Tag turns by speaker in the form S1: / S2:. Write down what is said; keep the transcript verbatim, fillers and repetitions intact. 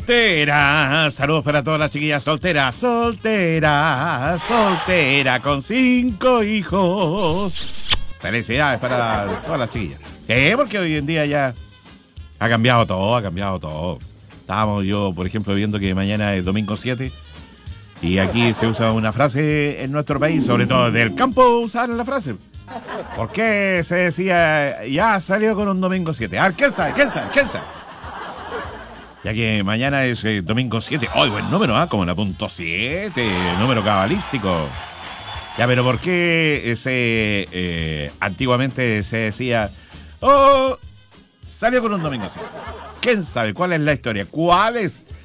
S1: Soltera, saludos para todas las chiquillas solteras, soltera, soltera, con cinco hijos. Felicidades para todas las chiquillas. ¿Qué? Porque hoy en día ya ha cambiado todo, ha cambiado todo. Estábamos yo, por ejemplo, viendo que mañana es domingo siete y aquí se usa una frase en nuestro país, sobre todo del campo usan la frase. ¿Por qué se decía ya salió con un domingo siete? A ver, ¿quién sabe? ¿Quién sabe? ¿Quién sabe? Ya que mañana es eh, domingo siete. ¡Ay, buen número! ¿Ah? Como la punto siete, número cabalístico. Ya, pero ¿por qué ese, eh, antiguamente se decía oh, salió con un domingo siete? ¿Quién sabe cuál es la historia? ¿Cuál es